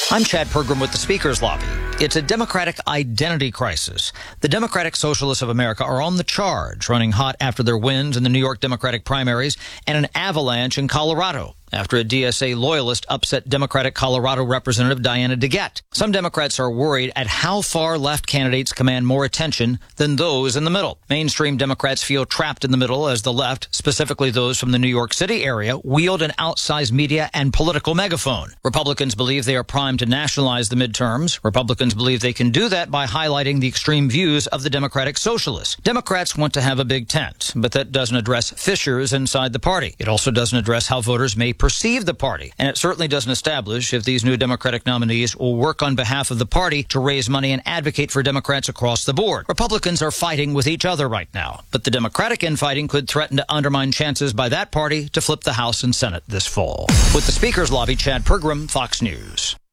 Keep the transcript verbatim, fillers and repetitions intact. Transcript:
I'm Chad Pergram with the Speaker's Lobby. It's a Democratic identity crisis. The Democratic Socialists of America are on the charge, running hot after their wins in the New York Democratic primaries and an avalanche in Colorado after a D S A loyalist upset Democratic Colorado Representative Diana DeGette. Some Democrats are worried at how far left candidates command more attention than those in the middle. Mainstream Democrats feel trapped in the middle as the left, specifically those from the New York City area, wield an outsized media and political megaphone. Republicans believe they are primed to nationalize the midterms. Republicans believe they can do that by highlighting the extreme views of the Democratic Socialists. Democrats want to have a big tent, but that doesn't address fissures inside the party. It also doesn't address how voters may perceive the party, and it certainly doesn't establish if these new Democratic nominees will work on behalf of the party to raise money and advocate for Democrats across the board. Republicans are fighting with each other right now, but the Democratic infighting could threaten to undermine chances by that party to flip the House and Senate this fall. With the Speaker's Lobby, Chad Pergram, Fox News.